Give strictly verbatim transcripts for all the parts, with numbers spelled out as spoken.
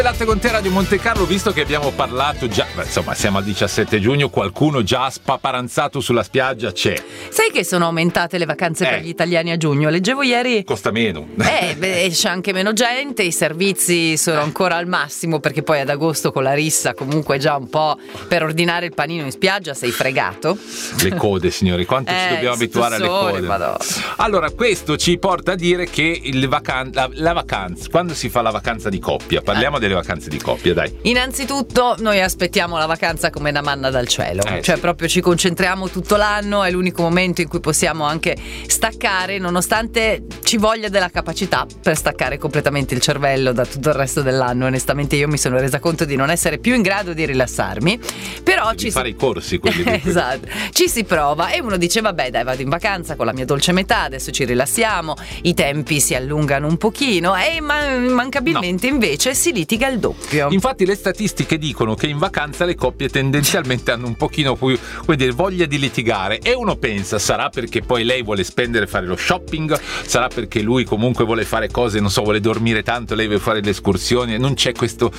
Latte con te, Radio Monte Carlo. Visto che abbiamo parlato già, insomma siamo al diciassette giugno, qualcuno già spaparanzato sulla spiaggia c'è. Sai che sono aumentate le vacanze eh. per gli italiani a giugno? Leggevo ieri. Costa meno. Eh, beh, c'è anche meno gente, i servizi sono ancora al massimo, perché poi ad agosto con la rissa comunque già un po' per ordinare il panino in spiaggia sei fregato. Le code, signori, quanto eh, ci dobbiamo abituare alle code. Madonna. Allora, questo ci porta a dire che il vacan- la, la vacanza, quando si fa la vacanza di coppia, parliamo eh. delle vacanze di coppia, dai. Innanzitutto noi aspettiamo la vacanza come una manna dal cielo, eh, cioè sì. proprio ci concentriamo tutto l'anno, è l'unico momento in cui possiamo anche staccare, nonostante ci voglia della capacità per staccare completamente il cervello da tutto il resto dell'anno. Onestamente io mi sono resa conto di non essere più in grado di rilassarmi, però di ci fare si... i corsi quelli di esatto, ci si prova e uno dice vabbè dai, vado in vacanza con la mia dolce metà, adesso ci rilassiamo, i tempi si allungano un pochino e man- mancabilmente no. invece si litiga il doppio. Infatti le statistiche dicono che in vacanza le coppie tendenzialmente hanno un pochino più, come dire, voglia di litigare, e uno pensa sarà perché poi lei vuole spendere, fare lo shopping, sarà perché lui comunque vuole fare cose, non so, vuole dormire tanto, lei vuole fare le escursioni e non c'è questo,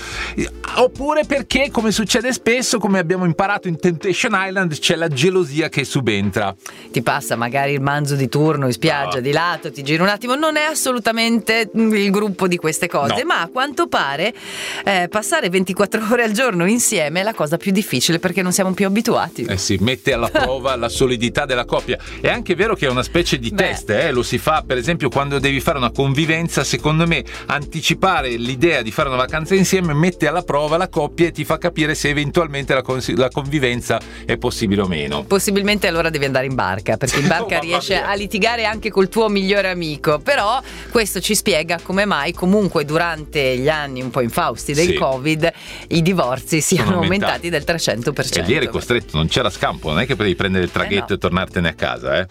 oppure perché, come succede spesso, come abbiamo imparato in Temptation Island, c'è la gelosia che subentra. Ti passa magari il manzo di turno in spiaggia, no. di lato, ti gira un attimo, non è assolutamente il gruppo di queste cose, no. ma a quanto pare eh, passare ventiquattro ore al giorno insieme è la cosa più difficile, perché non siamo più abituati. Eh sì, mette alla prova la solidità della coppia. È anche vero che è una specie di Beh. test, eh? Lo si fa per esempio quando devi fare una convivenza. Secondo me anticipare l'idea di fare una vacanza insieme mette alla prova la coppia e ti fa capire se eventualmente la, cons- la convivenza è possibile o meno. Possibilmente allora devi andare in barca, perché in barca oh, riesce a litigare anche col tuo migliore amico. Però questo ci spiega come mai comunque durante gli anni un po' infausti del sì. Covid i divorzi siano aumentati. aumentati del trecento per cento. E lì eri costretto, non c'era scampo, non è che potevi prendere il traghetto eh no. e tornartene a casa, eh?